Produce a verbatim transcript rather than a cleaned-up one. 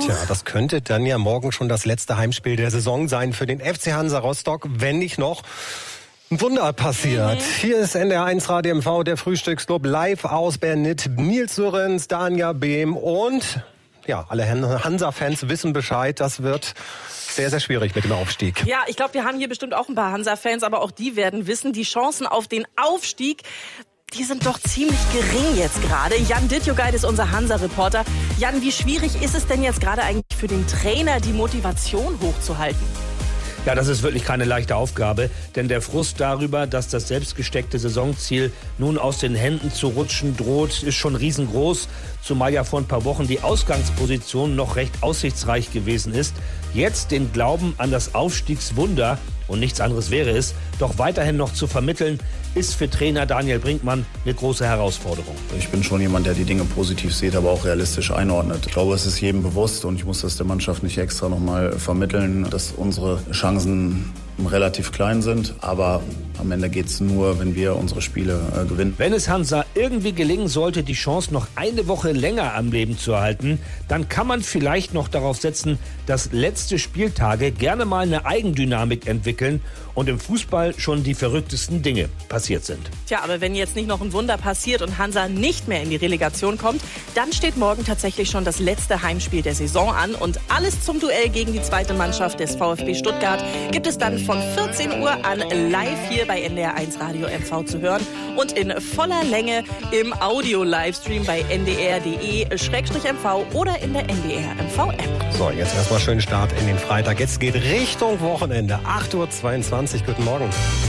Tja, das könnte dann ja morgen schon das letzte Heimspiel der Saison sein für den F C Hansa Rostock, wenn nicht noch ein Wunder passiert. Mhm. Hier ist N D R eins Radio M V, der Frühstücksclub, live aus Bernit. Nils Sörens, Danja Behm und ja, alle Hansa-Fans wissen Bescheid, das wird sehr, sehr schwierig mit dem Aufstieg. Ja, ich glaube, wir haben hier bestimmt auch ein paar Hansa-Fans, aber auch die werden wissen, die Chancen auf den Aufstieg, die sind doch ziemlich gering jetzt gerade. Jan Dittjogait ist unser Hansa-Reporter. Jan, wie schwierig ist es denn jetzt gerade eigentlich für den Trainer, die Motivation hochzuhalten? Ja, das ist wirklich keine leichte Aufgabe, denn der Frust darüber, dass das selbstgesteckte Saisonziel nun aus den Händen zu rutschen droht, ist schon riesengroß, zumal ja vor ein paar Wochen die Ausgangsposition noch recht aussichtsreich gewesen ist. Jetzt den Glauben an das Aufstiegswunder, und nichts anderes wäre es, doch weiterhin noch zu vermitteln, ist für Trainer Daniel Brinkmann eine große Herausforderung. Ich bin schon jemand, der die Dinge positiv sieht, aber auch realistisch einordnet. Ich glaube, es ist jedem bewusst und ich muss das der Mannschaft nicht extra nochmal vermitteln, dass unsere Chancen relativ klein sind, aber am Ende geht es nur, wenn wir unsere Spiele äh, gewinnen. Wenn es Hansa irgendwie gelingen sollte, die Chance noch eine Woche länger am Leben zu erhalten, dann kann man vielleicht noch darauf setzen, dass letzte Spieltage gerne mal eine Eigendynamik entwickeln und im Fußball schon die verrücktesten Dinge passiert sind. Tja, aber wenn jetzt nicht noch ein Wunder passiert und Hansa nicht mehr in die Relegation kommt, dann steht morgen tatsächlich schon das letzte Heimspiel der Saison an und alles zum Duell gegen die zweite Mannschaft des VfB Stuttgart gibt es dann von vierzehn Uhr an live hier bei N D R eins Radio M V zu hören und in voller Länge im Audio-Livestream bei n d r punkt d e Schrägstrich M V oder in der N D R M V-App. So, jetzt erstmal schönen Start in den Freitag. Jetzt geht Richtung Wochenende. acht Uhr zweiundzwanzig. Guten Morgen.